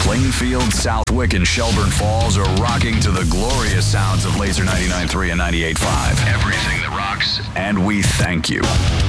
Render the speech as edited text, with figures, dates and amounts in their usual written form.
Plainfield, Southwick, and Shelburne Falls are rocking to the glorious sounds of Laser 99.3 and 98.5. Everything that rocks, and we thank you.